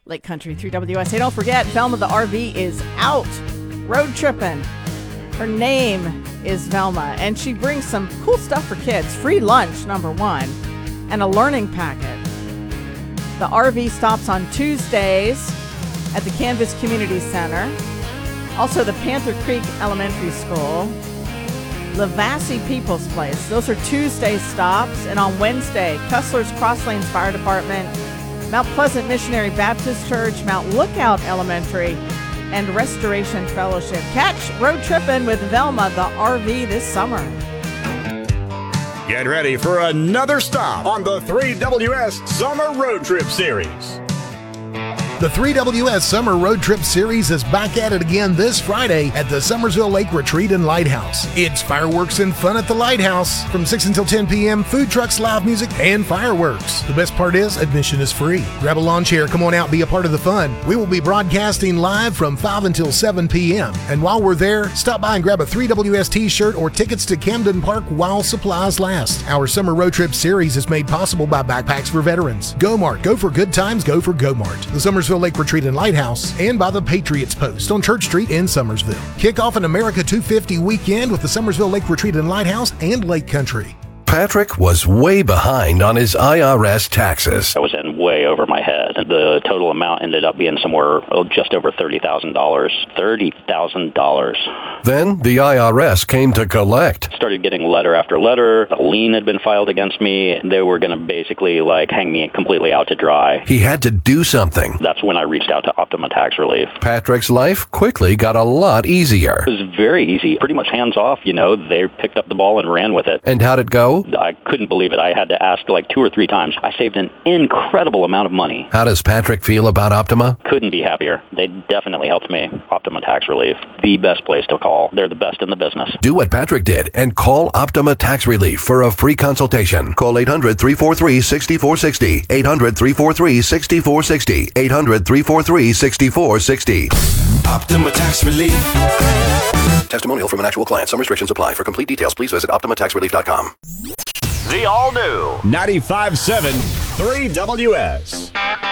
Lake Country 3WS. Hey, don't forget, Velma the RV is out road tripping. Her name is Velma, and she brings some cool stuff for kids. Free lunch, number one, and a learning packet. The RV stops on Tuesdays at the Canvas Community Center. Also, the Panther Creek Elementary School. Lavassie People's Place. Those are Tuesday stops. And on Wednesday, Cussler's Crosslanes Fire Department, Mount Pleasant Missionary Baptist Church, Mount Lookout Elementary, and Restoration Fellowship. Catch Road Trippin' with Velma the RV this summer. Get ready for another stop on the 3WS Summer Road Trip Series. The 3WS Summer Road Trip Series is back at it again this Friday at the Summersville Lake Retreat and Lighthouse. It's fireworks and fun at the Lighthouse. From 6 until 10 p.m., food trucks, live music, and fireworks. The best part is, admission is free. Grab a lawn chair, come on out, be a part of the fun. We will be broadcasting live from 5 until 7 p.m. And while we're there, stop by and grab a 3WS t-shirt or tickets to Camden Park while supplies last. Our Summer Road Trip Series is made possible by Backpacks for Veterans, Go-Mart, go for good times, go for Go-Mart, the Summersville Lake Retreat and Lighthouse, and by the Patriots Post on Church Street in Summersville. Kick off an America 250 weekend with the Summersville Lake Retreat and Lighthouse and Lake Country. Patrick was way behind on his IRS taxes. I was in way over my head. The total amount ended up being somewhere just over $30,000. $30,000. Then the IRS came to collect. Started getting letter after letter. A lien had been filed against me. They were going to basically hang me completely out to dry. He had to do something. That's when I reached out to Optima Tax Relief. Patrick's life quickly got a lot easier. It was very easy. Pretty much hands off, They picked up the ball and ran with it. And how'd it go? I couldn't believe it. I had to ask 2 or 3 times. I saved an incredible amount of money. How does Patrick feel about Optima? Couldn't be happier. They definitely helped me. Optima Tax Relief, the best place to call. They're the best in the business. Do what Patrick did and call Optima Tax Relief for a free consultation. Call 800-343-6460. 800-343-6460. 800-343-6460. Optima Tax Relief. Testimonial from an actual client. Some restrictions apply. For complete details, please visit OptimaTaxRelief.com. The all-new 95.7 3WS.